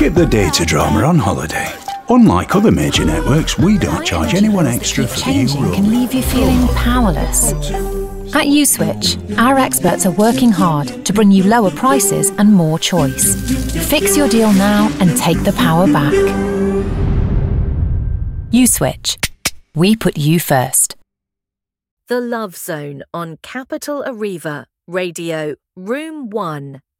Skip the data drama on holiday. Unlike other major networks, we don't charge anyone extra for the Changing new can leave you feeling powerless. At USwitch, our experts are working hard to bring you lower prices and more choice. Fix your deal now and take the power back. USwitch. We put you first. The Love Zone on Capital Arriva, Radio, Room 1.